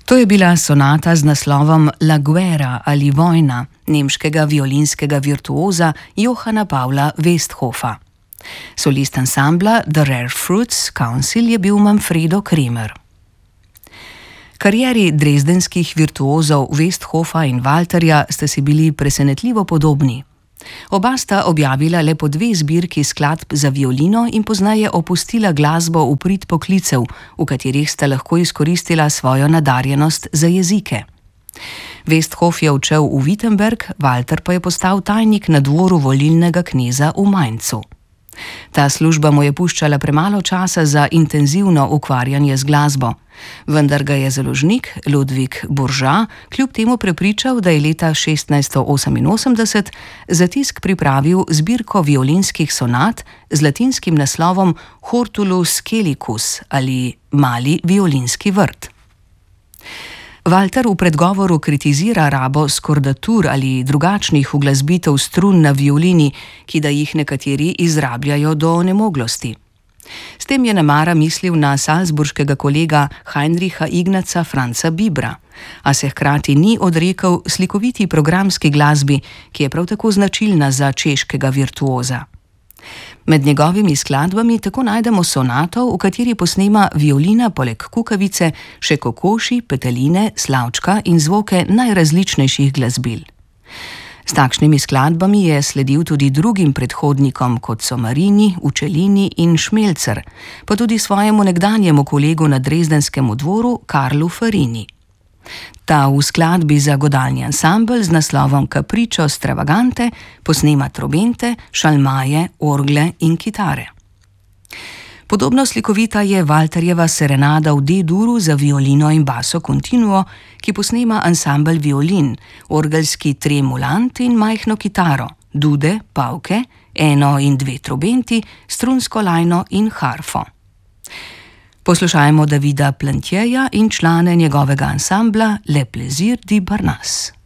To je bila sonata z naslovom La guerra ali vojna nemškega violinskega virtuoza Johanna Paula Westhofa. Solist ansambla The Rare Fruits Council je bil Manfredo Kremer. Karieri dresdenskih virtuozov Westhofa in Walterja sta si bili presenetljivo podobni. Oba sta objavila le po 2 zbirki skladb za violino in pozneje opustila glasbo v prid poklicev, v katerih sta lahko izkoristila svojo nadarjenost za jezike. Westhof je odšel v Wittenberg, Walter pa je postal tajnik na dvoru volilnega kneza v Mainzu. Ta služba mu je puščala premalo časa za intenzivno ukvarjanje z glasbo, vendar ga je založnik Ludwig Bourgeat kljub temu prepričal, da je leta 1688 za tisk pripravil zbirko violinskih sonat z latinskim naslovom Hortulus Caelicus ali Mali violinski vrt. Walter v predgovoru kritizira rabo skordatur ali drugačnih uglasbitev strun na violini, ki da jih nekateri izrabljajo do onemoglosti. S tem je nemara mislil na salzburškega kolega Heinricha Ignaca Franca Bibra, a se hkrati ni odrekel slikoviti programski glasbi, ki je prav tako značilna za češkega virtuoza. Med njegovimi skladbami tako najdemo sonato, v kateri posnema violina poleg kukavice še kokoši, peteline, slavčka in zvoke najrazličnejših glasbil. S takšnimi skladbami je sledil tudi drugim predhodnikom, kot so Marini, Učelini in Šmelcer, pa tudi svojemu nekdanjemu kolegu na drezdenskem dvoru Karlu Farini. Ta v skladbi za godalni ansambel z naslovom Capriccio Stravagante posnema trobente, šalmaje, orgle in kitare. Podobno slikovita je Walterjeva serenada v D-duru za violino in basso continuo, ki posnema ansambel violin, orgelski tremulant in majhno kitaro, dude, pavke, 1 in 2 trobenti, strunsko lajno in harfo. Poslušajmo Davida Plantjeja in člane njegovega ansambla Le Plaisir di Barnas.